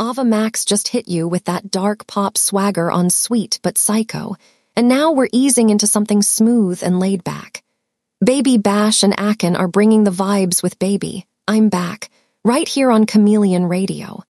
Ava Max just hit you with that dark pop swagger on Sweet But Psycho, and now we're easing into something smooth and laid back. Baby Bash and Akin are bringing the vibes with Baby, I'm Back, right here on Chameleon Radio.